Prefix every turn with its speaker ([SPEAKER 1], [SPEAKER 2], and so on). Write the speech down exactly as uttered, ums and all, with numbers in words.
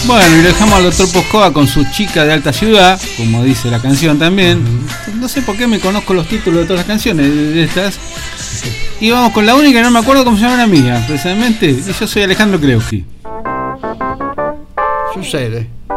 [SPEAKER 1] Bueno, y lo dejamos al doctor Poscoa con su chica de alta ciudad, como dice la canción también. No sé por qué me conozco los títulos de todas las canciones de estas. Y vamos con la única, no me acuerdo cómo se llama la mía, precisamente. Y yo soy Alejandro Kreuski.
[SPEAKER 2] Sucede.